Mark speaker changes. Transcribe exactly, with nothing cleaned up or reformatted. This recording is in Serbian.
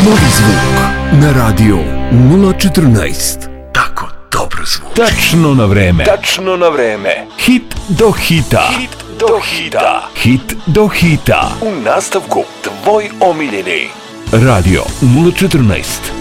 Speaker 1: Novi zvuk na radio nula četrnaest. Tako dobro zvuči.
Speaker 2: Tačno na vreme. Tačno na vreme. Hit do hita. Hit do hita. Hit do hita. U nastavku tvoj omiljeni. Radio nula četrnaest.